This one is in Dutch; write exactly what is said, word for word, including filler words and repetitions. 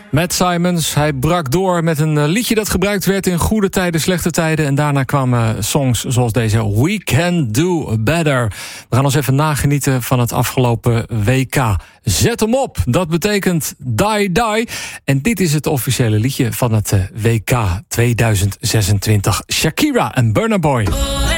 Matt Simons, hij brak door met een liedje dat gebruikt werd in goede tijden, slechte tijden. En daarna kwamen songs zoals deze, We Can Do Better. We gaan ons even nagenieten van het afgelopen W K. Zet hem op, dat betekent Die Die. En dit is het officiële liedje van het W K tweeduizend zesentwintig. Shakira en Burna Boy.